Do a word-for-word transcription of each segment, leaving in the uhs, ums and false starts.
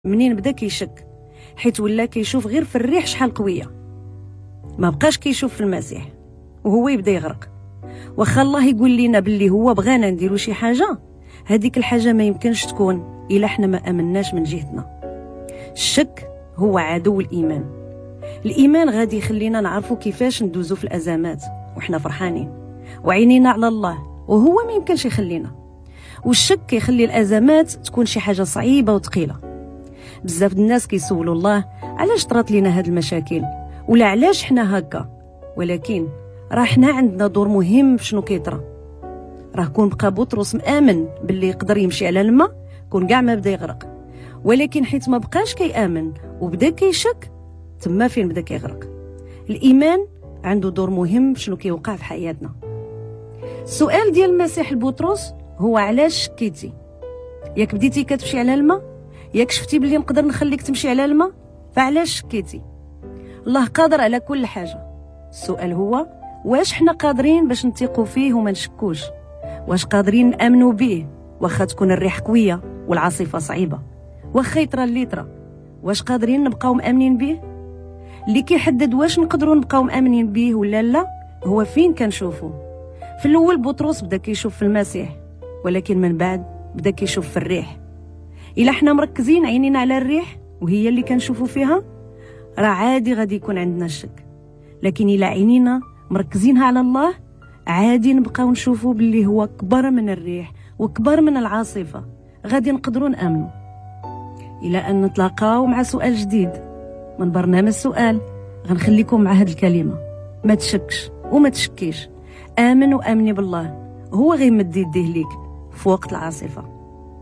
منين بدا كيشك، حيت ولا كيشوف غير في الريح شحال قويه، ما بقاش كيشوف في المسيح وهو يبدا يغرق. واخا الله يقول لنا باللي هو بغانا نديرو شي حاجه، هذيك الحاجه ما يمكنش تكون الا حنا ما امناش من جهتنا. الشك هو عدو الايمان. الايمان غادي يخلينا نعرفوا كيفاش ندوزو في الازمات وحنا فرحانين وعينينا على الله، وهو ما يمكنش يخلينا. والشك كيخلي الازمات تكون شي حاجه صعيبه وثقيله. بزاف الناس كيسولوا الله علاش طرات لينا هاد المشاكل ولا علاش حنا هكا، ولكن راه حنا عندنا دور مهم في شنو كيطرا. راه كون بقى بطرس مآمن باللي يقدر يمشي على الماء كون كاع ما بدا يغرق، ولكن حيت ما بقاش كيامن وبدا كيشك تما فين بدا كيغرق. الايمان عنده دور مهم في شنو كيوقع في حياتنا. السؤال ديال المسيح لبطرس هو علاش شكيتي؟ ياك بديتي كتمشي على الماء، ياك شفتي بلي نقدر نخليك تمشي على الماء، فعلاش شكيتي؟ الله قادر على كل حاجه. السؤال هو واش حنا قادرين باش نثيقوا فيه وما نشكوش؟ واش قادرين نامنوا به واخا تكون الريح قويه والعاصفه صعيبه؟ واخا يطرى اللي يطرى، واش قادرين نبقاو مامنين به؟ اللي كيحدد واش نقدروا نبقاو مامنين به ولا لا هو فين كنشوفوا. في الاول بطرس بدا كيشوف في المسيح، ولكن من بعد بدا كيشوف في الريح. الا حنا مركزين عينينا على الريح وهي اللي كنشوفوا فيها، راه عادي غادي يكون عندنا الشك. لكن الا عينينا مركزينها على الله، عادي نبقاو نشوفوا باللي هو كبر من الريح وكبر من العاصفه، غادي نقدروا نامنوا. الى ان نتلاقاو مع سؤال جديد من برنامج السؤال، غنخليكم مع هاد الكلمه: ما تشكش وما تشكيش، امن وامني بالله، هو غيمد يديه ليك في وقت العاصفه.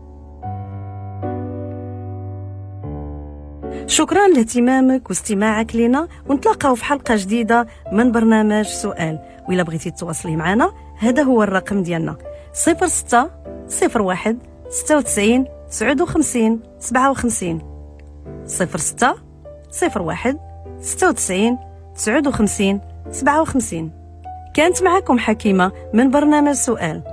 شكرا لاهتمامك واستماعك لنا، ونتلاقاو في حلقه جديده من برنامج سؤال. وإلا بغيتي تواصلي معنا هذا هو الرقم ديالنا: صفر ستة صفر واحد ستة وتسعين تسعة وخمسين سبعة وخمسين صفر ستة صفر واحد ستة وتسعين تسعة وخمسين سبعة وخمسين. كانت معكم حكيمة من برنامج سؤال.